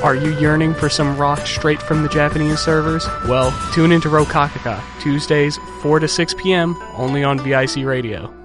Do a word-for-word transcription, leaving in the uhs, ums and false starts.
Are you yearning for some rock straight from the Japanese servers? Well, tune into Rokakaka, Tuesdays, four to six p.m., only on V I C Radio.